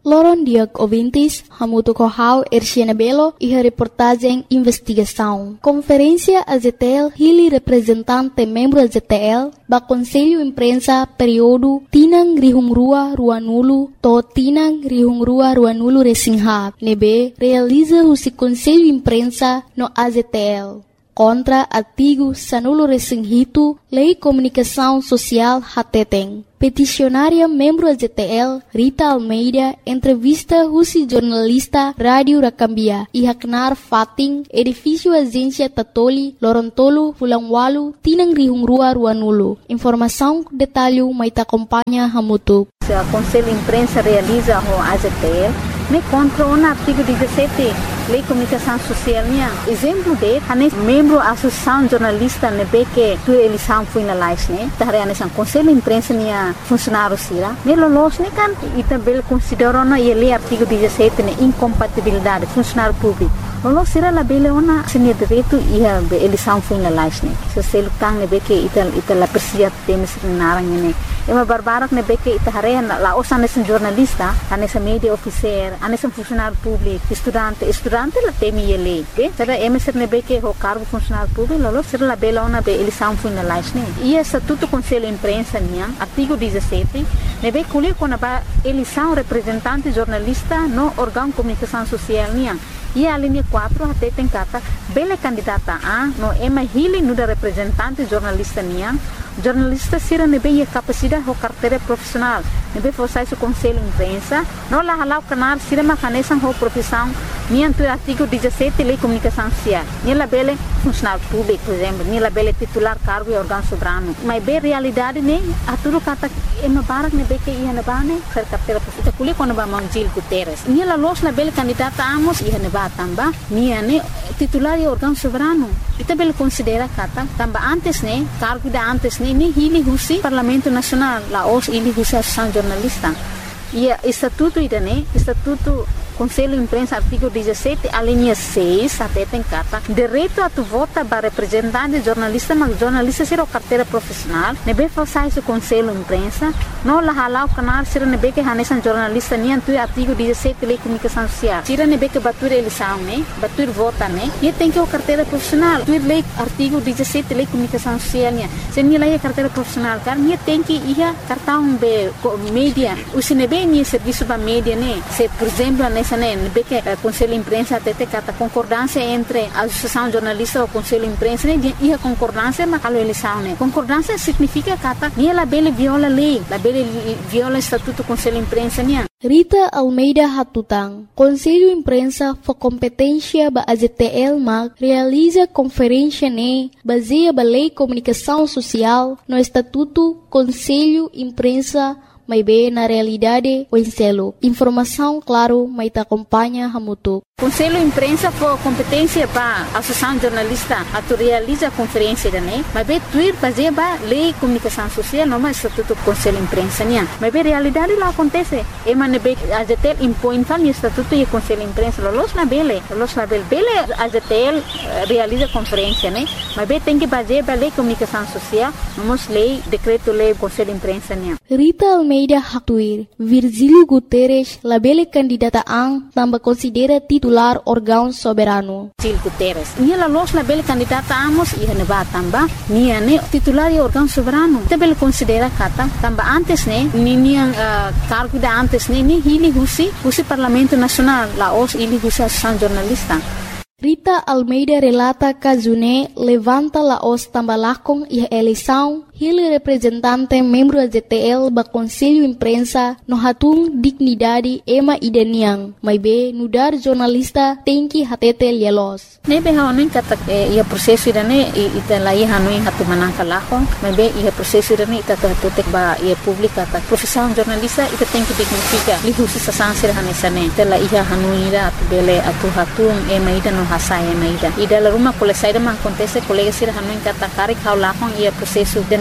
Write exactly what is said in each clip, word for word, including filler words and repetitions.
Loron Diag Ouvintes, Hamuto Kohau, Erciana Belo e a reportagem Investigação. Conferência A Z T L, Hili representante membro A Z T L, ba Conselho Imprensa período Tinang Rihungrua Ruanulu, to Tinang Rihungrua Ruanulu Resingha, nebe realiza o Conselho Imprensa no A Z T L. Contra artigo Sanulo Resinghito, Lei Comunicação Social Hateteng. Peticionária membro A Z T L, Rita Almeida, entrevista Rusi jornalista Rádio Rakambia, e Haknar Fating, edifício Agência Tatoli, Lorontolo, Fulangwalu, Tinang Rihungrua Ruanulu. Informação, detalhe, mas te acompanha Hamutu. O Conselho Imprensa realiza o A Z T L, me contra o artigo dezessete, Lei Comunicação Social. Exemplo de, hanes membro da Associação Jornalista nebe que tu eleição foi na live, né? Tarena o Conselho Imprensa nia funcionário sira. Me lolos ne kan e também considerou na ele artigo dezessete ne incompatibilidade funcionário público. Lolos sira la bele ona senia direito e a eleição foi na live, né? Se se lutang nebe que ital ital la persia temes narang ne. É uma barbarak nebe que itarena la osan nesse jornalista, anessa media officer, anessa funcionário público, estudante, estudante la temi ele, ok? Será emeser nebe que o cargo funcionário público, lolos sira la bele ona be eleição foi na live, né? E estatuto Conselho Imprensa nia, artigo dezessete, nebe colher quando a eleição representante jornalista no órgão comunicação social nia. E a linha quatro até tem cata bela candidata a no ema hili no da representante jornalista nia. Jornalista sira nebe a capacidade ou carteira profissional. Nebe forçar o Conselho Imprensa, não lá halau canal sira macanesan ou profissão nia do artigo dezessete Lei Comunicação Social. Nia la bela funcionário público, por exemplo, nia la bela titular cargo e órgão soberano. Mas bem realidade né, a tudo cata ema barak nebe que ia na bane ser carteira profissional. Kuli quando ba Mangil Guterres. Nia la los la bela candidata amos ia na tamba nia ne titular e órgão soberano. Ita bela considera kata tamba antes ne cargo da antes ne ni hili husi Parlamento Nacional la os hili husi Associação Jornalista. E estatuto ida ne estatuto Conselho Imprensa artigo dezessete a linha seis até tem carta direito a tu vota para representante jornalista mas jornalista ser o carteira profissional nebe falsar o Conselho Imprensa não la halau canal ser nebe que hanesan jornalista nem tu artigo dezessete Lei Comunicação Social tira nebe que batur eleição né batur vota né e tem que o carteira profissional tu lei artigo dezessete Lei Comunicação Social né se nem lei carteira profissional car nem tem que ia cartão be mídia o sinebe nem serviço para mídia né se por exemplo nessa né que o Conselho Imprensa até tem a concordância entre a Associação Jornalista e o Conselho Imprensa né e a concordância mas a eleição né concordância significa que nem a bela viola a lei a bela viola o estatuto do Conselho Imprensa né. Rita Almeida Hatutang, Conselho Imprensa for competência ba A Z T L mag realiza conferência ne baseia ba Lei Comunicação Social no Estatuto Conselho Imprensa mas bem na realidade o enselo. Informação, claro, mas te acompanha Hamutu. Conselho Imprensa for competência para a Associação Jornalista a tu realiza a conferência né mas bem tuir baseia ba Lei Comunicação Social não mais Estatuto Conselho Imprensa né mas bem realidade lá acontece e man bem A Z T L impõe tal Estatuto e Conselho Imprensa los na bele los na bele bele A Z T L realiza conferência né mas bem tem que baseia ba Lei Comunicação Social não lei decreto lei Conselho Imprensa né. Rita Almeida Hatuir, Virgílio Guterres, labele candidata ang tamba considera titular órgão soberano. Virgílio Guterres, nia la los labele candidata amos ia neba tamba, nia ne titular e órgão soberano. Tabele considera kata tamba antes ne, ni nia uh, cargo da antes ne, ni hili husi, husi Parlamento Nacional, la os hili husi Associação Jornalista. Rita Almeida relata que June levanta la os tambalakong e a eleição ele representante membro da Z T L ba Conselho Imprensa no hatung dignidade ema ideniang mas be nudar jornalista tem que hatete lielos ne be hanin kata ia prosesso idane ita lai hanui hatu manangka lakong mas be ia prosesso idane ita hatu ba ia publika ta profissão jornalista ita tem que dignifica lihu sa sansir hanesane ita la ia hanui ida bele atu hatung ema ida no hasai ema ida ida la rumah kole saida man acontece colega sir hanui kata karik hau lakong ia prosesso idane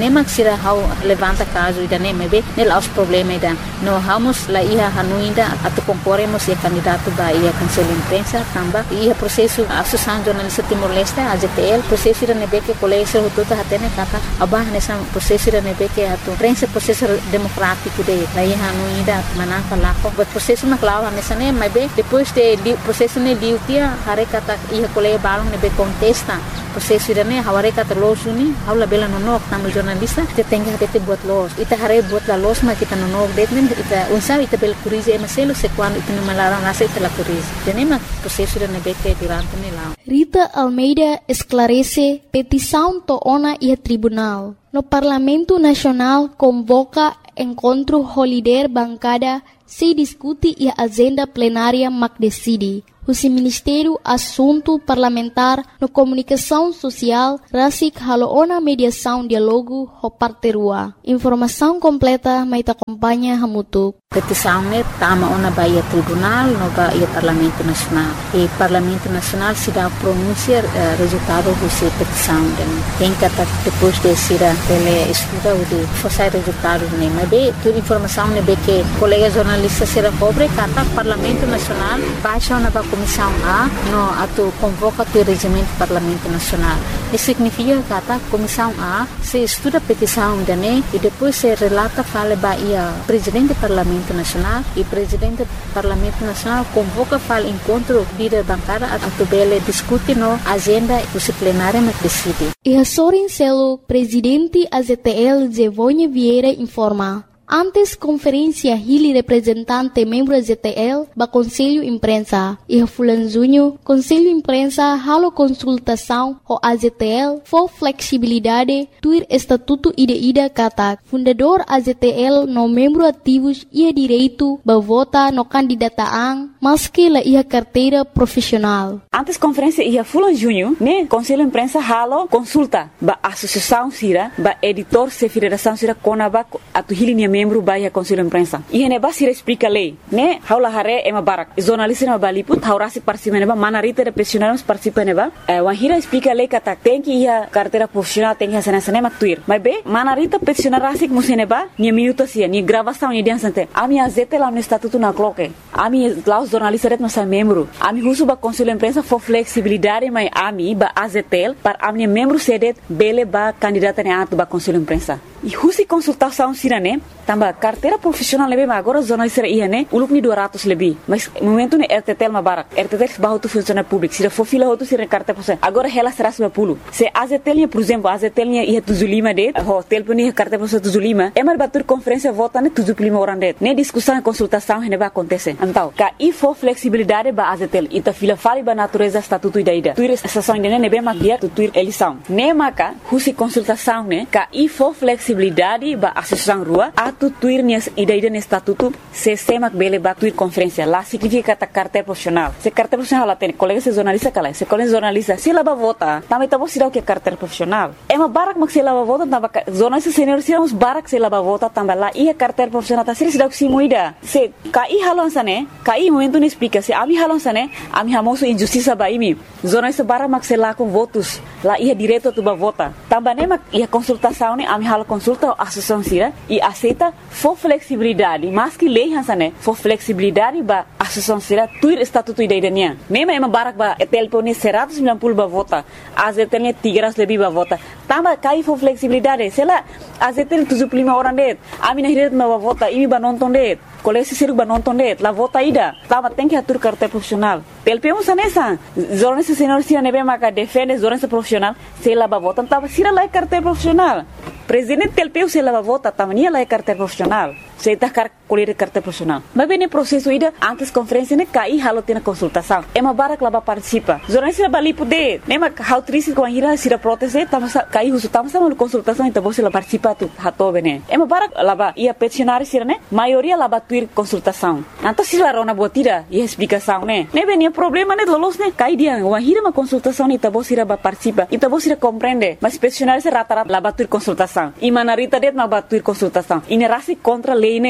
nema sira hau levanta caso ida nem be nel aos problema ida no vamos la ia hanuinda atu concorremos e candidato ba ia conselho imprensa tamba ia processo associação jornalista Timor-Leste A J T L processo ida nebe que colégio tudo hatene kata abah nessa processo ida nebe que atu prensa processo democrático de la ia hanuinda manaka lako but processo na clava nessa nem mas be depois de processo ne diutia hare kata ia colégio balong nebe contesta processo ida ne haware kata los uni haula bela nonok tamu jornalista te tenga hate buat los ita hare buat la los ma kita nonok det nem ita unsa ita bel curize emaselo se quando ita no malaram nasa ita la curize tenema processo ida nebe que durante ne lá Rita Almeida esclarece petição to ona e tribunal. No Parlamento Nacional convoca encontro holiday bancada se discute e a agenda plenária mac decide. O Ministério Assunto Parlamentar no Comunicação Social rasik haloona mediação diálogo ho parterua. Informação completa mai te acompanha hamutuk. Petição ne tama ona baia tribunal no baia Parlamento Nacional. E Parlamento Nacional se dá pronunciar uh, resultado dessa petição. Tem que até depois de ser ele estuda o de fazer resultado ne. Mas bem, toda informação ne be que colegas jornalistas será pobre kata Parlamento Nacional baixa ona ba Comissão A no atu convoca o regimento Parlamento Nacional. Isso significa que a Comissão A se estuda a petição de ne e depois se relata fala ba ia presidente do Parlamento Nacional e presidente do Parlamento Nacional convoca fala encontro líder bancada atu bele discute no agenda do plenário mas decide. E a Sorin Celo, presidente A Z T L Zevonha Vieira informa. Antes conferência Hili representante membro da Z T L ba Conselho Imprensa e Fulan Junho Conselho Imprensa halo consultação o A Z T L for flexibilidade tuir estatuto ida ida kata fundador A Z T L no membro ativos ia direito ba vota no candidataan maski la ia carteira profissional. Antes conferência ia Fulan Junho ne Conselho Imprensa halo consulta ba associação sira ba editor se federação sira konaba atu Hili membro baia Conselho Imprensa. E hene ba sira explica lei, né? Haula hare ema barak. Jornalista na baliput, haurasi participa neba, manarita de profissionais participa neba. Eh, wahira explica lei kata tem que ia carteira profissional tem que ia sana sana maktuir. Mas be, manarita profissional rasik museneba, ni minuto sia, ni gravação ni dia sante. Ami azete lá no estatuto na cloque. Ami lá os jornalistas ret nossa membro. Ami husu ba Conselho Imprensa for flexibilidade mai ami ba A Z T L para ami membro sedet bele ba candidata ne atu ba Conselho Imprensa. E husi consultação sira ne tamba carteira profissional lebe agora jornalista ia ne uluk ni dua ratus lebih mas momento ne R T T L mabarak R T T L bahu tu funcionário público sira for fila hotu sira carteira profissional agora ela será sembilan puluh se A Z T L por exemplo A Z T L ia tujuh puluh lima det ho telefon ia carteira profissional tujuh puluh lima emal batur conferência vota ne tujuh puluh lima orang det ne discussão e consultação ne ba acontece então ka i for flexibilidade ba A Z T L ita fila fali ba natureza estatuto ida ida tuir estação ne ne be magia tu tuir eleição ne maka husi consultação ne ka i for flexibilidade ba associação rua atu tuir nias ida ida ne estatuto se semak bele ba tuir conferência lá significa kata carteira profissional se carteira profissional lá tem colega se jornalista kala se colega jornalista se lá ba vota também tá você o que carteira profissional é uma barak mak se lá ba vota tamba jornalista senior se uns barak se lá ba vota tamba lá ia carteira profissional tá se dá que muida se kai halon sane kai momento ne explica se ami halon sane ami hamoso injustiça ba imi jornalista barak mak se lá com votos lá ia direto tu ba vota tamba ne mak ia consultação ne ami halo consulta associação sira e aceita for flexibilidade mas que lei hansane for flexibilidade ba associação sira tuir estatuto ida idania nema ema barak ba telefone seratus sembilan puluh ba vota A Z T L tiga ratus lebih ba vota tamba kai for flexibilidade sela A Z T L tujuh puluh lima orang det ami na hiret ba vota imi ba nonton det kolesi siruk ba nonton det la vota ida tamba tem que atur carteira profissional telpemos sanesa jornalista senior sira nebe maka defende jornalista profissional sela ba vota tamba sira la carteira profissional presidente telpeu se lava vota tamania la carteira profissional se tá car colher carteira profissional mas bem no processo ida antes conferência ne cai halo tem consultação é uma barak lava participa jornalista bali poder nema how triste com a hira sira proteste tama cai uso tama sama consultação então você la participa tu hato bene é uma barak lava ia peticionar sira ne maioria lava tuir consultação então se la rona botira e explicação ne ne bem problema ne lolos ne cai dia uma hira uma consultação então você la participa então você compreende mas peticionar se rata-rata lava tuir consultação e manarita det ma batuir consultação inerasi contra lei ne agora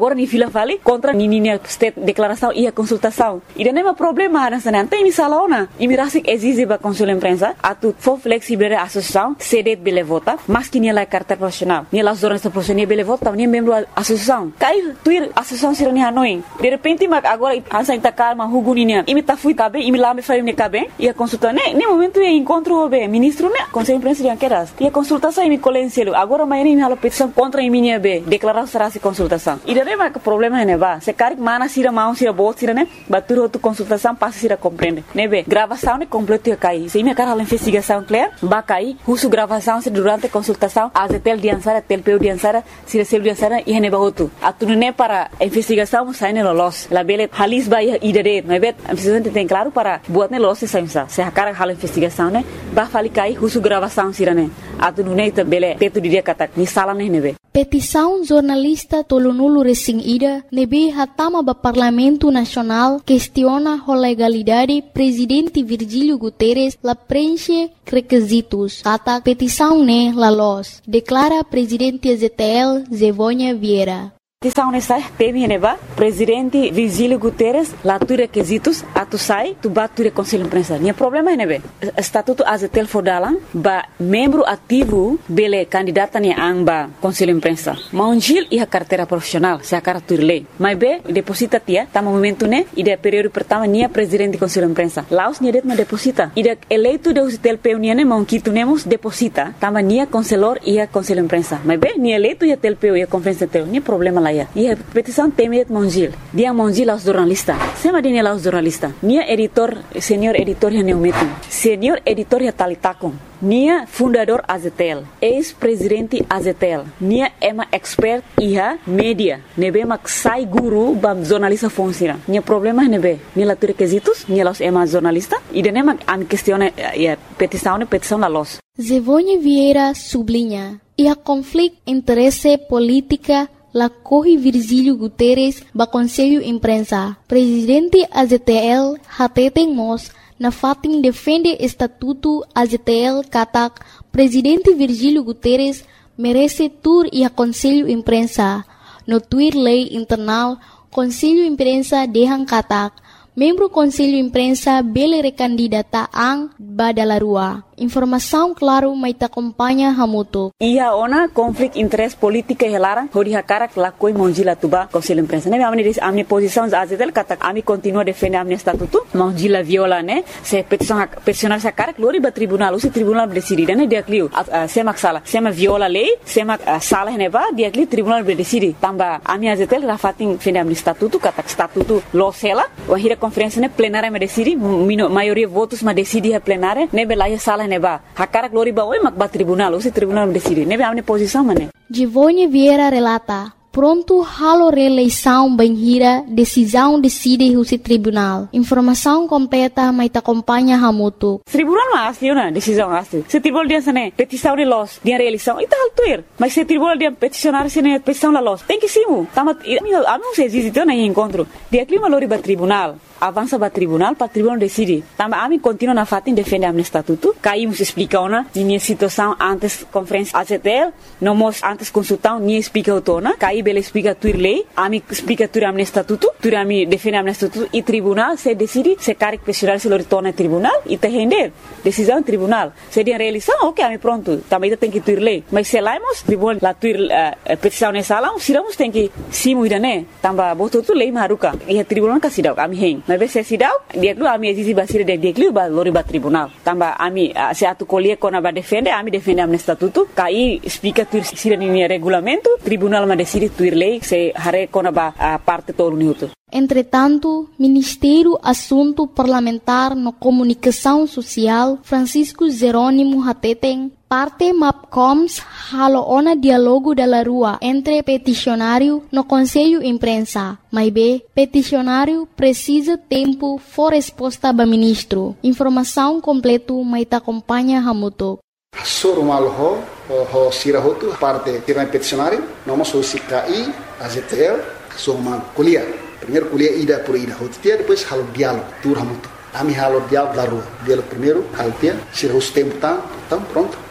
agora ni fila vale contra ni ni state declaração e a consultação. E não é problema nessa não tem misalaona. E me rasik exige ba consul imprensa atu for flexible a associação cede bele vota, mas que ni la carta profissional. Ni la jornalista profissional bele vota, ni membro da associação. Cai tuir associação sira ni Hanoi. De repente mag agora ansa ita calma huguninia. E me ta fui cabe e me lá me faria me cabe e a consulta ne ne momento e encontro o ministro ne conselho imprensa de queras. E a consultação e me colencielo. Agora amanhã me hala petição contra a minha be declarar será se consultação. E daí mas o problema é ba. Se cari mana sira mão sira bot sira ne, batur outro consultação passa sira compreende. Ne be gravação ne completo e cai. Se me cara a investigação clear, ba cai, uso gravação se durante a consultação, a tel diansara, tel peu diansara, sira sel diansara e ne ba outro. A tu ne para a investigação sai ne los. La bele halis ba e dere, ne be, a investigação tem claro para buat ne los se saimsa. Se a cara hala investigação ne, ba fali cai, uso gravação sira ne. A tu ne bele teto dia kata ni sala ne ne be. Petição jornalista Tolonulu Resing Ida nebe hatama ba Parlamento Nacional questiona a legalidade presidente Virgílio Guterres la preenche requisitos. Kata petição ne la los, declara presidente Z T L Zevônia Vieira. Petição nessa teme neba presidente Virgílio Guterres lá tu requisitos a tu sai tu bat tu conselho imprensa. Nia problema nebe estatuto A Z T L fodalan ba membro ativo bele candidata ni amba conselho imprensa. Maungil e a carteira profissional se a carteira lei. Mas be deposita tia tá momento ne e de período pertama nia presidente conselho imprensa. Laos nia det ma deposita. E de eleito de U C T L P nia ne maunquito nemos deposita tama nia conselor e a conselho imprensa. Mas be nia eleito e a T L P e a conferência T L P nia problema lá. E a petição tem Mongil. Dia Mongil aos jornalistas. Sema dia aos jornalistas. Nia editor, senhor editor ya neumetum. Senhor editor ya talitakon. Nia fundador A Z T L. Ex-presidente A Z T L. Nia ema expert iha media. Nebe mak sai guru bam jornalista fonsira. Nia problema nebe. Nia la requisitos, nia los ema jornalista. E de nema am questione ya petição, petição la los. Zevônia Vieira sublinha. E a conflito interesse política la corre Virgílio Guterres ba Conselho Imprensa. Presidente A Z T L hateten mos na fatin defende estatuto A Z T L katak Presidente Virgílio Guterres merece tur e a Conselho Imprensa. No tuir lei internal Conselho Imprensa dehan katak membro Conselho Imprensa bele recandidata ang badalarua. Informação claro mai ta acompanha hamuto. Ia ona conflito interesse política helara hori hakara la koi monjila tuba Conselho Imprensa. Ne amni dis amni posição A Z T L kata ami continua defende amni estatuto. Monjila viola ne se petição peticionar sa cara glori ba tribunal, o tribunal decide ne dia clio sema sala, sema viola lei, sema sala ne ba dia clio tribunal decide. Tamba ami A Z T L rafatin defende amni estatuto kata estatuto lo sela, o hira conferência ne plenária me decide, maioria votos ma decide a plenária, ne belaia sala neba. Hakara glori ba oi mak ba tribunal, o tribunal me decide. Nebe amne posição mané. Zevônia Vieira relata. Pronto halo reeleição banhira, decisão decide o tribunal. Informação completa mai ta acompanha hamuto. Tribunal mas asli na decisão asli. Se tribunal dia sane petição de los, dia reeleição, ita altuir. Mas se tribunal dia peticionar sene petição la los, tem que simu. Tama ami se existe na encontro. Dia clima lori ba tribunal. Avança para tribunal, para tribunal decide. Também a mim continua na fatin defende a estatuto. Caímos explica ona, minha situação antes conferência A Z T L, não mos antes consultão, nem explica o tona. Caí bela explica tuir lei, a mim explica tuir a estatuto, tuir a mim defende a estatuto e tribunal se decide se caric questionar se lo retorna tribunal e te render decisão tribunal. Se dia reeleição, ok, a mim pronto. Também tem que tuir lei. Mas se laimos tribunal la tuir uh, petição nessa lá, siramos tem que simu ida né. Tamba botou tu lei maruka. E a tribunal kasidau, a mim hen. Mas se sidau dia klu ami exisi basir de dia klu ba lori ba tribunal tamba ami se atu colher kona ba defende ami defende am estatuto kai explica tu sira ni regulamento tribunal ma decide tuir lei se hare kona ba parte todo uniuto. Entretanto, Ministério Assunto Parlamentar no Comunicação Social Francisco Jerônimo Hateten parte MAPCOMS halo ona dialogo da rua entre peticionário no Conselho Imprensa. Mas be, peticionário precisa tempo for resposta ba ministro. Informação completo mai ta acompanha hamuto. Soro malho ho sirahotu parte tiran peticionário, nós somos C K I, A Z T L, somos kuliah. Primeiro kuliah ida por ida, hotia depois halo diálogo, tur hamuto. Ami halo diálogo da rua. Diálogo primeiro, halo tia, sira os tempo tá, então pronto.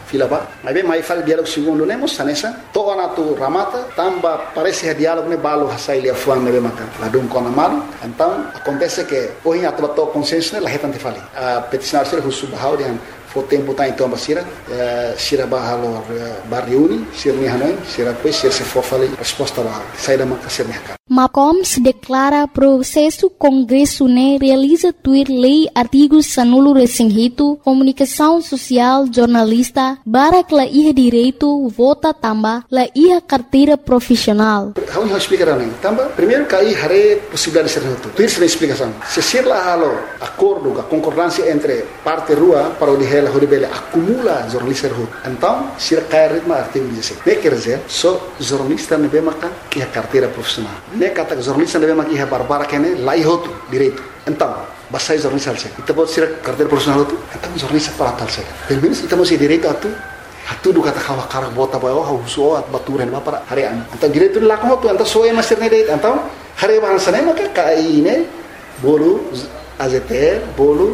fila ba. Mas bem, mais fala diálogo segundo nemos, sanessa, toa na tu ramata, tamba parece diálogo ne balo hasai lia fuang ne makan. Ladum kona malu, então acontece que hoje a tua consciência ne lahetan te fali. A peticionar ser husu bahau dengan fo tempo tá então basira, sira bahalo barriuni, sira ni hanoi, sira pois sira se for fali resposta bahau. Sai da maka sira mercado. Macoms declara processo Congresso né realiza tuir lei artigos sanulo resinghito, comunicação social, jornalista, barak la iha direito, vota tamba, la iha carteira profissional. How you explica não? Tamba, primeiro cai hare possibilidade de ser reto. Tuir se explicação. Se ser lá halo acordo, a concordância entre parte rua para o de ela horibele acumula jornalista reto. Então, se cai ritmo artigo dezessete. Ne quer dizer, só jornalista ne be makan iha carteira profissional. Ne kata jornalista ne be makan iha barbara kene lai hotu direito. Então, basai jornalista alse. Kita buat sira carteira profissional tu, então jornalista para tal se. Pelo menos kita masih direito atu. Atu do kata kawa karak bota bawa hauso at baturen ba para harian. Então direito lá com tu, então só é master ne direito. Então, hari bahan sana maka kai ne bolu A Z T L, bolu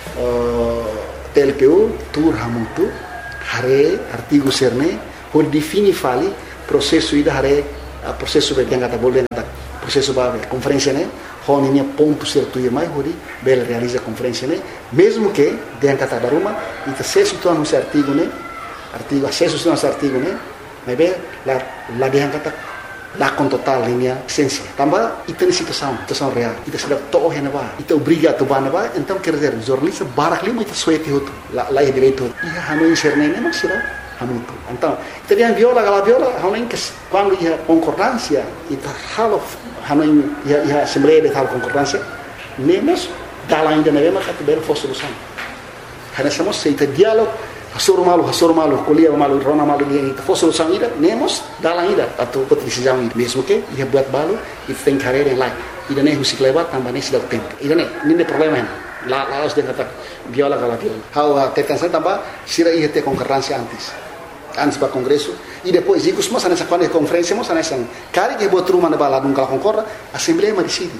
T L P U, tur hamutu, hare artigo serne, hor defini fali processo ida hare processo be kata boleh kata processo ba conferência ne, hon ini ponto certo e mais hori bel realiza conferência ne, mesmo que den kata daruma, ita sesu tu anu artigo ne, artigo acesso tu anu artigo ne, mas be la la den kata la con total linha essência. Tambah ita ni situação, situação real. Ita sudah toh hena ba, ita obriga tu bana ba, então quer dizer, jornalista barak lima ita suete hotu, la la direito. Ia hanu inserne ne mas sira hanu tu. Então, ita dia viola gala viola, hanu que quando ia concordância, ita halo hanu ia ia assembleia de tal concordância, nemos dalam ainda neve mas ata belo fosse solução. Hana somos se ita diálogo Hasur malu, hasur malu, kuliah malu, rona malu dia itu. For solução ida, nemos dalam ida atau kot decisão ida. Mesmo que ia buat balu, itu tem carreira yang lain. Ida ne husik lewat tambah ne sudah tempo. Ida ne, ini problema ini. La la harus dia kata viola kala viola. How tekan saya tambah sira ia te concordância antes. Antes para congresso e depois ikut semua sana quando conferência mo sana sana. Kali que buat rumah na bala dum kala concorda, assembleia ma decide.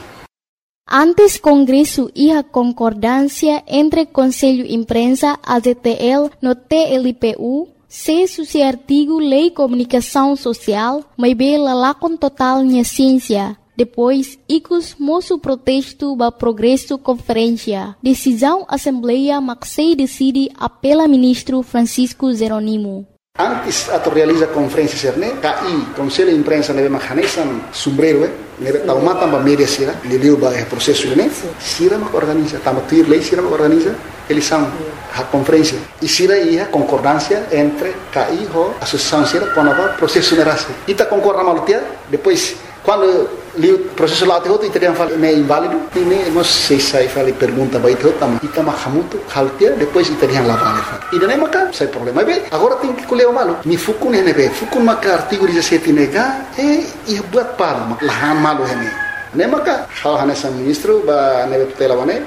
Antes Congresso iha concordância entre Conselho Imprensa, A Z T L, no T L P U, se suci artigo Lei Comunicação Social, mas bela lá com total minha ciência. Depois, icus moço protesto ba progresso conferência. Decisão Assembleia Maxei decide apela ministro Francisco Zeronimo. Antes atau realiza conferência serne, K I, Conselho Imprensa nebe mahanesan sombrero, nebe tauma tamba media sira, leliu ba é processo ne, sira mak organiza, tamba tuir lei sira mak organiza, eles são a conferência. E sira ia concordância entre K I ho associação sira com a processo nerase. Ita concorda malutia, depois quando li processo lá teho ita dia fala ne inválido, ini nós sei sai fala pergunta ba ita tama ita mahamutu haltia, depois ita dia lá vale. E não é maca, sai problema be. Agora tem que colher o malu. Mi fukun ne be, fukun maca artigo dezessete nega, e ia buat palo, lahan malu hene. Ne maca, hal hanesa ministro ba ne tutela bane.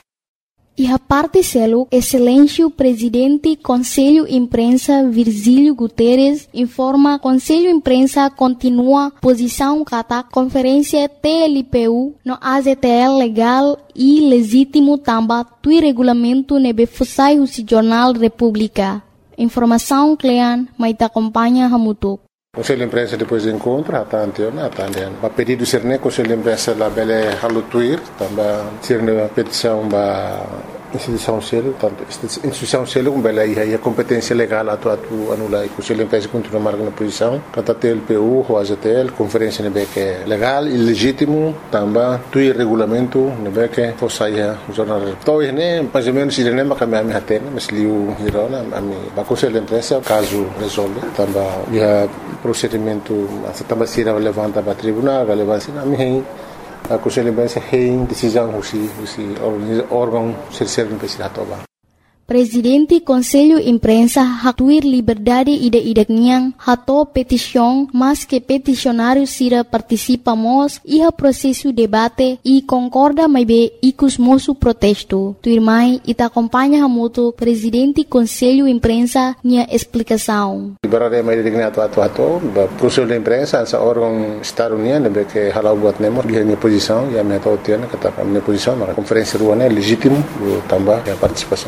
E a parte selo, excelência presidente Conselho Imprensa Virgílio Guterres informa Conselho Imprensa continua posição kata conferência T L P U no A Z T L legal e legítimo tamba tui regulamento nebe fusai husi Jornal República. Informação Clean, maita acompanha Hamutuk. Conselho de Imprensa depois de encontro, até anteontem, até anteontem. A pedido ser ne Conselho de Imprensa lá bele halutuir, também ser ne petição ba instituição selo, tanto instituição selo com bele aí a competência legal atu atu anula e Conselho de Imprensa continua marcando posição, kata T L P U, ou A Z T L, conferência ne be que legal e legítimo, também tui regulamento ne be que fosaia jornal. Então ne mais ou menos ele nem makami ami hatene, mas liu hirona ami ba Conselho de Imprensa caso resolve, também ia procedimento também se levanta para tribunal, relevância na minha a Conselho de Imprensa tem decisão husi husi órgão terceiro imprensa toba. Presidente Conselho Imprensa hatuir liberdade ide-ide niang hato petição, mas que peticionário sira participamos iha processo debate e concorda mais be icus moço protesto. Tuirmai ita acompanha hamuto Presidente Conselho Imprensa nia explicação. Liberdade mais ide niang atu atu Conselho de Imprensa essa órgão Estado união nebe que halau buat nemo dia minha posição e a minha totiana kata minha posição na conferência ruana legítimo também a participação também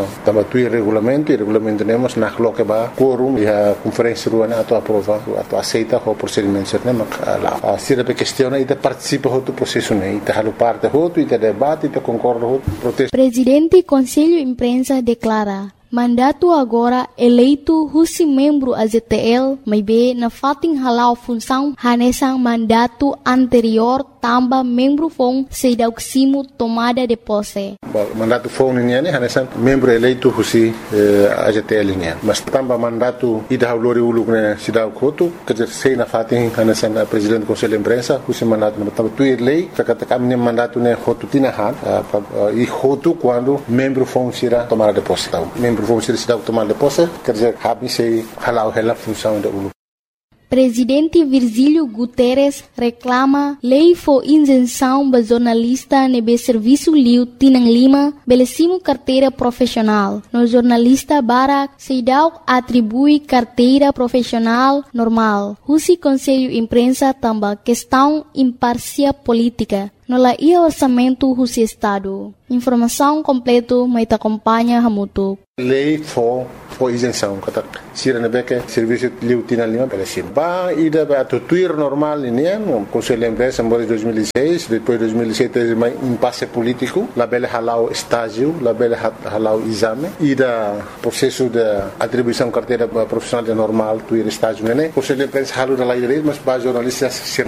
tuir regulamento, e regulamento temos na coloca ba quorum e a conferência rua na tua aprova, a tua aceita o procedimento certo, mas lá a sira pe questiona e te participa do processo né, e te halu parte hoto e te debate e te concorda hoto protesto. Presidente Conselho Imprensa declara mandato agora eleito husi membro A Z T L, mas be na fating halau função hanesang mandato anterior tamba membro fong sedauksimo tomada de posse. Mandato fong niya ni hanesang membro eleito husi eh, A Z T L niya. Mas tamba mandato ida haulori uluk na sidaw koto kajer sei na fating hanesang presidente do Conselho de Imprensa husi mandato na tamba tuir lei kakatakam ni mandato ne hotu tinahan uh, e hotu quando membro fong sira tomada de posse. Membro fong sira sidaw tomada de posse kajer habi sei halau hela função da uluk. Presidente Virgílio Guterres reclama lei for isenção ba jornalista nebe serviço liu tinang lima belecimo carteira profissional. No jornalista Barak Seidau atribui carteira profissional normal. Husi Conselho Imprensa tamba questão imparcial política. No la ia orçamento husi Estado. Informação completo mai acompanha hamutu. Lei for for isenção kata sira na beke serviço liu tinang lima belecim. Ba ida ba to tuir normal ini no Conselho de Imprensa em dois mil e seis, depois dois mil e sete mais impasse político, la bele halau estágio, la bele halau exame, ida processo de atribuição carteira profissional de normal tuir estágio né. Conselho de Imprensa halu da lei mas ba jornalistas